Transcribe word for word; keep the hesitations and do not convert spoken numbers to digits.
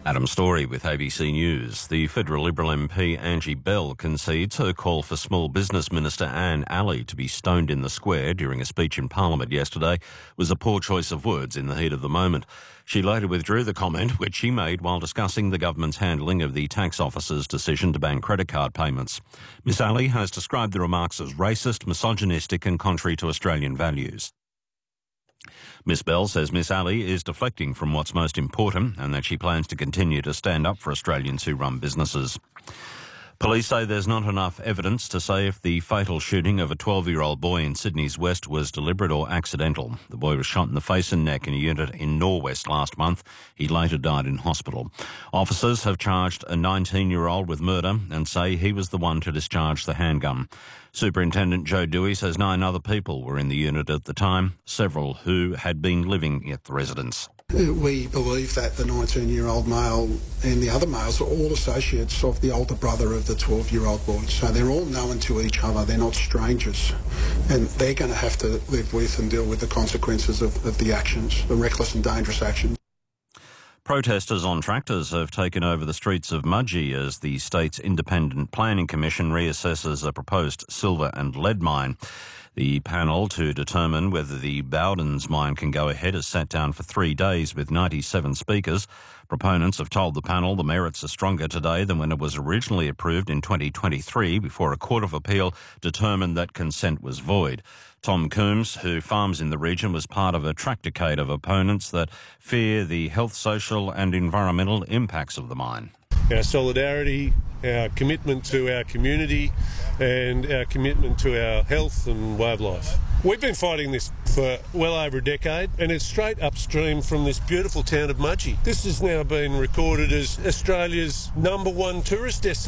Adam Story with A B C News. The Federal Liberal M P Angie Bell concedes her call for Small Business Minister Anne Alley to be stoned in the square during a speech in Parliament yesterday was a poor choice of words in the heat of the moment. She later withdrew the comment, which she made while discussing the government's handling of the tax officer's decision to ban credit card payments. Miss Alley has described the remarks as racist, misogynistic and contrary to Australian values. Miss Bell says Miss Alley is deflecting from what's most important and that she plans to continue to stand up for Australians who run businesses. Police say there's not enough evidence to say if the fatal shooting of a twelve-year-old boy in Sydney's West was deliberate or accidental. The boy was shot in the face and neck in a unit in Norwest last month. He later died in hospital. Officers have charged a nineteen-year-old with murder and say he was the one to discharge the handgun. Superintendent Joe Dewey says nine other people were in the unit at the time, several who had been living at the residence. We believe that the nineteen-year-old male and the other males are all associates of the older brother of the twelve-year-old boy. So they're all known to each other. They're not strangers. And they're going to have to live with and deal with the consequences of, of the actions, the reckless and dangerous actions. Protesters on tractors have taken over the streets of Mudgee as the state's Independent Planning Commission reassesses a proposed silver and lead mine. The panel to determine whether the Bowdens mine can go ahead has sat down for three days with ninety-seven speakers. Proponents have told the panel the merits are stronger today than when it was originally approved in twenty twenty-three before a Court of Appeal determined that consent was void. Tom Coombs, who farms in the region, was part of a tractorcade of opponents that fear the health, social and environmental impacts of the mine. Our solidarity, our commitment to our community and our commitment to our health and wildlife. We've been fighting this for well over a decade and it's straight upstream from this beautiful town of Mudgee. This has now been recorded as Australia's number one tourist destination.